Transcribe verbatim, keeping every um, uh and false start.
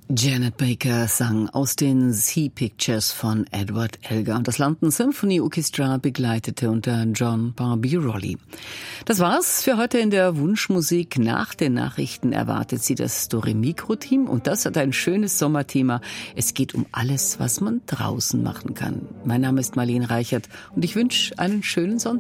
Janet Baker sang aus den Sea Pictures von Edward Elgar und das London Symphony Orchestra begleitete unter John Barbirolli. Das war's für heute in der Wunschmusik. Nach den Nachrichten erwartet Sie das Dore-Mikro-Team und das hat ein schönes Sommerthema. Es geht um alles, was man draußen machen kann. Mein Name ist Marlene Reichert und ich wünsche einen schönen Sonntag.